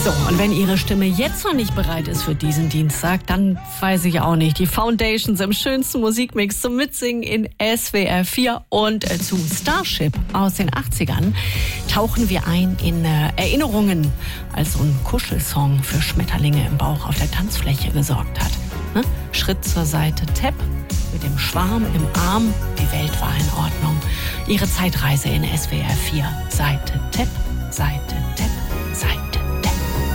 So, und wenn Ihre Stimme jetzt noch nicht bereit ist für diesen Dienstag, dann weiß ich auch nicht. Die Foundations im schönsten Musikmix zum Mitsingen in SWR 4 und zu Starship aus den 80ern tauchen wir ein in Erinnerungen, als so ein Kuschelsong für Schmetterlinge im Bauch auf der Tanzfläche gesorgt hat. Ne? Schritt zur Seite, Tap, mit dem Schwarm im Arm, die Welt war in Ordnung. Ihre Zeitreise in SWR 4, Seite, Tap, Seite, Tap, Seite.